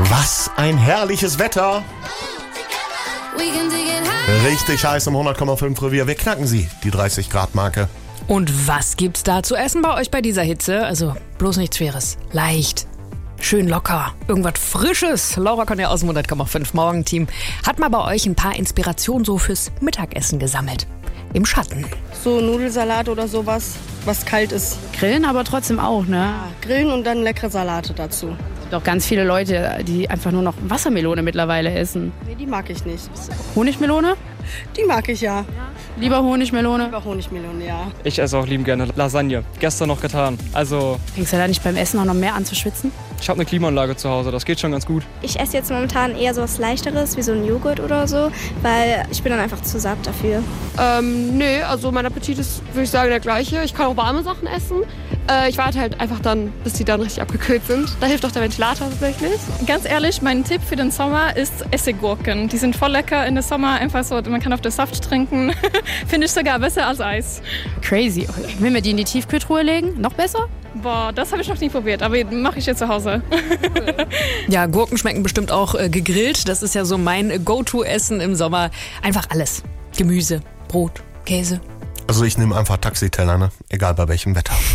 Was ein herrliches Wetter. Richtig heiß im 100,5 Revier. Wir knacken sie, die 30-Grad-Marke. Und was gibt's da zu essen bei euch bei dieser Hitze? Also bloß nichts Schweres. Leicht. Schön locker. Irgendwas Frisches. Laura kann ja aus dem 100,5 Morgenteam. Hat mal bei euch ein paar Inspirationen so fürs Mittagessen gesammelt. Im Schatten. So Nudelsalat oder sowas, was kalt ist. Grillen aber trotzdem auch, ne? Ja, grillen und dann leckere Salate dazu. Doch ganz viele Leute, die einfach nur noch Wassermelone mittlerweile essen. Nee, die mag ich nicht. Honigmelone? Die mag ich ja. Lieber Honigmelone? Lieber Honigmelone, ja. Ich esse auch liebend gerne Lasagne. Gestern noch getan. Also, Fängst du da nicht beim Essen auch noch mehr an zu schwitzen? ich habe eine Klimaanlage zu Hause. Das geht schon ganz gut. Ich esse jetzt momentan eher so was Leichteres, wie so ein Joghurt oder so, weil ich bin dann einfach zu satt dafür. Nee, also mein Appetit ist, würde ich sagen, der gleiche. Ich kann auch warme Sachen essen. Ich warte halt einfach dann, bis die dann richtig abgekühlt sind. Da hilft auch der Ventilator tatsächlich. Ganz ehrlich, mein Tipp für den Sommer ist Essiggurken. Die sind voll lecker in der Sommer, einfach so, man kann auf den Saft trinken. Finde ich sogar besser als Eis. Crazy. Wenn wir die in die Tiefkühltruhe legen, noch besser? Boah, das habe ich noch nie probiert, aber mache ich jetzt zu Hause. Ja, Gurken schmecken bestimmt auch gegrillt. Das ist ja so mein Go-To-Essen im Sommer. Einfach alles. Gemüse, Brot, Käse. Also ich nehme einfach Taxiteller, ne? Egal bei welchem Wetter.